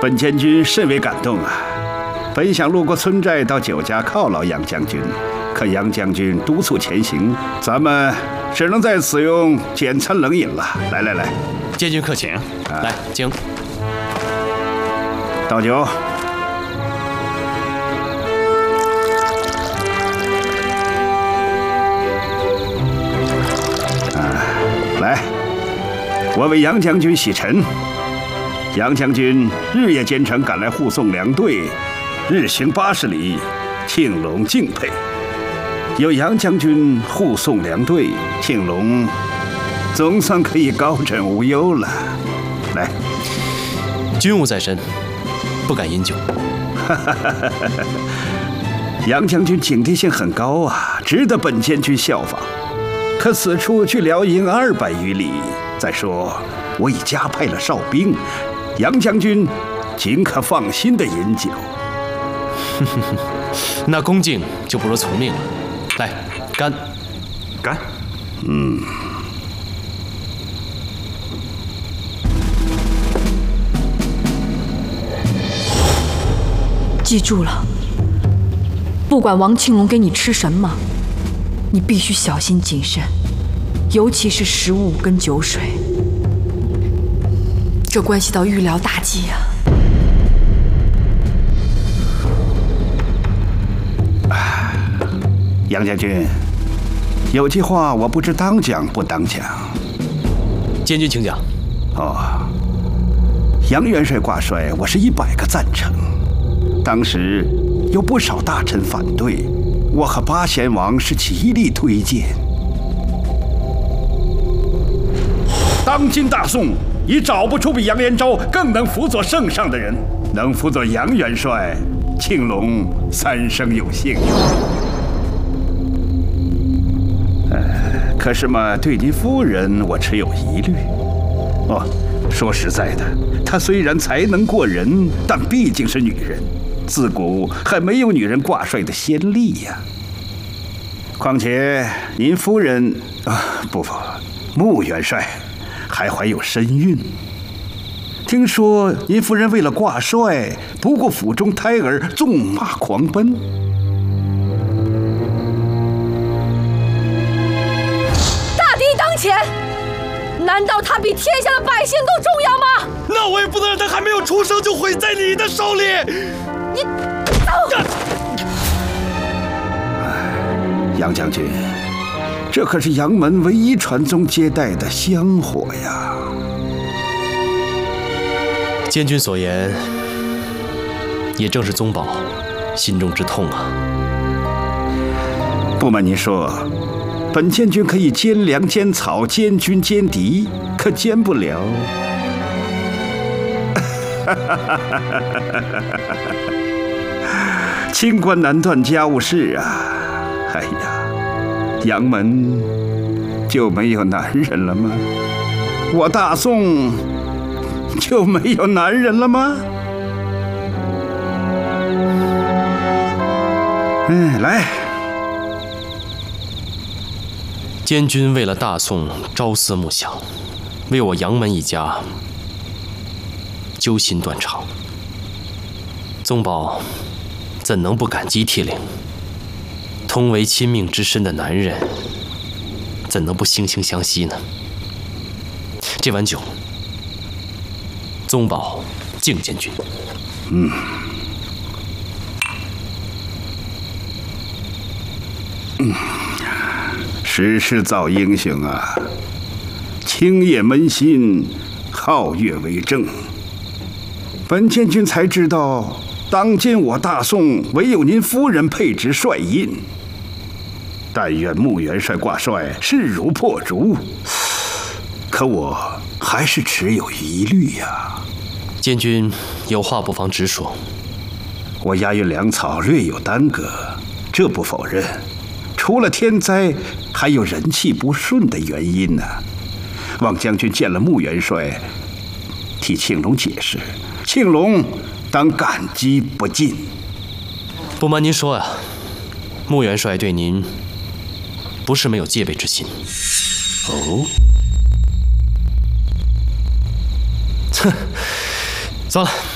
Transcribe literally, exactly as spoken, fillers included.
本监军甚为感动啊！本想路过村寨到酒家犒劳杨将军，可杨将军督促前行，咱们只能在此用简餐冷饮了。来来来， 监军客请，啊、来请。 倒酒。啊，来，我为杨将军洗尘。杨将军日夜兼程赶来护送粮队，日行八十里，庆隆敬佩。有杨将军护送粮队，庆隆总算可以高枕无忧了。来， 军务在身，不敢饮酒。 杨将军警惕性很高啊，值得本监军效仿。可此处距辽营二百余里，再说我已加派了哨兵，杨将军尽可放心的饮酒。 那恭敬就不如从命了。来，干， 干。 嗯。 记住了，不管王庆隆给你吃什么，你必须小心谨慎，尤其是食物跟酒水，这关系到御辽大计呀。 杨将军，有句话我不知当讲不当讲。 监军请讲。 哦，杨元帅挂帅，我是一百个赞成。当时有不少大臣反对，我和八贤王是极力推荐。当今大宋已找不出比杨延昭更能辅佐圣上的人，能辅佐杨元帅，庆隆三生有幸。呃，可是嘛，对您夫人我持有疑虑。哦，说实在的，她虽然才能过人，但毕竟是女人。自古还没有女人挂帅的先例呀。况且您夫人啊，不不，穆元帅还怀有身孕。听说您夫人为了挂帅，不顾府中胎儿，纵马狂奔。 大敌当前，难道他比天下的百姓更重要吗？ 那我也不能让他还没有出生就毁在你的手里。 你走！ 杨将军，这可是杨门唯一传宗接代的香火呀！ 监军所言，也正是宗保心中之痛啊。 不瞒您说，本监军可以兼粮兼草，兼军兼敌，可兼不了。清官难断家务事啊！哎呀，杨门就没有男人了吗？我大宋就没有男人了吗？嗯，来， 监军为了大宋朝思暮想，为我杨门一家揪心断肠，宗保怎能不感激涕零？同为亲命之身的男人，怎能不惺惺相惜呢？这碗酒，宗保敬监军。 嗯。嗯，时势造英雄啊！清夜扪心，皓月为证。本监军才知道，当今我大宋唯有您夫人配执帅印。但愿穆元帅挂帅，势如破竹。可我还是持有疑虑呀。 监军有话不妨直说。 我押运粮草略有耽搁，这不否认。除了天灾，还有人气不顺的原因呢。望将军见了穆元帅，替庆隆解释，庆隆当感激不尽。 不瞒您说呀，穆元帅对您不是没有戒备之心。 哦， 哼，算了。